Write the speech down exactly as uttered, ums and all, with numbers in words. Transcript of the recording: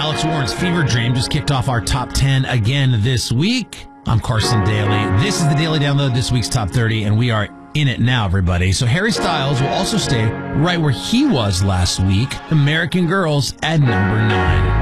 Alex Warren's Fever Dream just kicked off our top ten again this week. I'm Carson Daly. This is the Daily Download, this week's Top thirty, and we are in it now, everybody. So Harry Styles will also stay right where he was last week. American Girls at number nine.